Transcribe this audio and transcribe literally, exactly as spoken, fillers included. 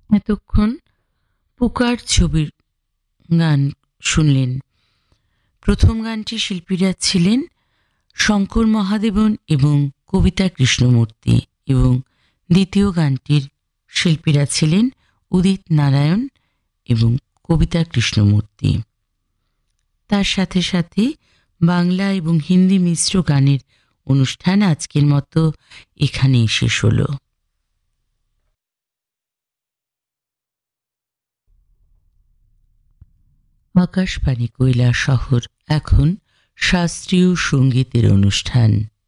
এতক্ষণ পুকার ছবির গান শুনলেন। প্রথম গানটি শিল্পীরা ছিলেন শঙ্কর মহাদেবন এবং কবিতা কৃষ্ণমূর্তি, এবং দ্বিতীয় গানটির শিল্পীরা ছিলেন উদিত নারায়ণ এবং কবিতা কৃষ্ণমূর্তি। তার সাথে সাথে বাংলা এবং হিন্দি মিশ্র গানের অনুষ্ঠান আজকের মতো এখানেই শেষ হলো। আকাশবাণী কৈলাসহর, এখন শাস্ত্রীয় সঙ্গীতের অনুষ্ঠান।